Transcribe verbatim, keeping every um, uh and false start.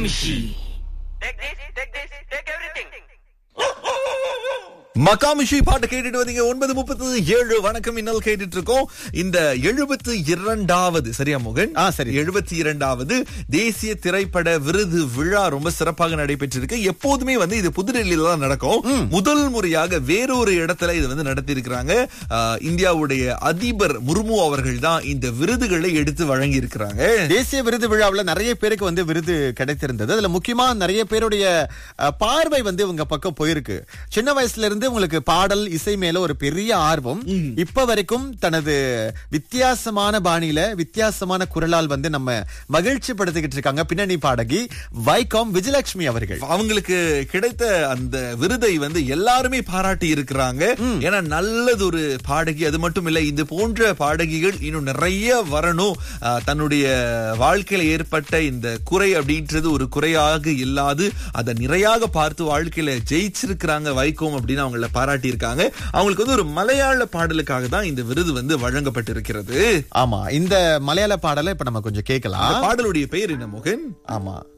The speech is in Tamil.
Makamishi. Take this, take this, take everything. மகாமிஷி பாட்டு கேட்டுட்டு வந்தீங்க. ஒன்பது முப்பத்து ஏழு வணக்கம் இன்னல் கேட்டுட்டு இருக்கோம். இந்த எழுபத்தி இரண்டாவது சரியா மோகன்? ஆ, சரி. எழுபத்தி இரண்டாவது தேசிய திரைப்பட விருது விழா ரொம்ப சிறப்பாக நடைபெற்றிருக்கு. எப்போதுமே வந்து இது புதுடெல்லியில தான் நடக்கும். முதல் முறையாக வேறொரு இடத்துல இது வந்து நடத்தி இருக்கிறாங்க. இந்தியாவுடைய அதிபர் முர்மு அவர்கள் தான் இந்த விருதுகளை எடுத்து வழங்கி இருக்கிறாங்க. தேசிய விருது விழாவில் நிறைய பேருக்கு வந்து விருது கிடைத்திருந்தது. அதுல முக்கியமா நிறைய பேருடைய அஹ், பார்வை வந்து இவங்க பக்கம் போயிருக்கு. சின்ன வயசுல இருந்து உங்களுக்கு பாடல் இசை மேல ஒரு பெரிய ஆர்வம். இப்ப வரைக்கும் தனது வித்தியாசமான பாணியில வித்தியாசமான குரலால் வந்து நம்ம மகிழ்ச்சி படுத்திக்கிட்டு இருக்காங்க பின்னணி பாடகி வைகாம் விஜயலட்சுமி அவர்கள். அவங்களுக்கு கிடைத்த அந்த விருதை வந்து எல்லாருமே பாராட்டி இருக்கிறாங்க. ஏன்னா நல்லதொரு பாடகி. அது மட்டும் இல்ல, இது போன்ற பாடகிகள் இன்னும் நிறைய வரணும். அஹ், தன்னுடைய வாழ்க்கையில ஏற்பட்ட இந்த குறை அப்படின்றது ஒரு குறையாக இல்லாது அதை நிறையாக பார்த்து வாழ்க்கையில ஜெயிச்சிருக்கிறாங்க வைகோம் அப்படின்னு அவங்கள பாராட்டி இருக்காங்க. அவங்களுக்கு வந்து ஒரு மலையாள பாடலுக்காக தான் இந்த விருது வந்து வழங்கப்பட்டிருக்கிறது. ஆமா, இந்த மலையாள பாடலை இப்ப நம்ம கொஞ்சம் கேட்கலாம். பாடலுடைய பெயர் என்ன மோகன்? ஆமா,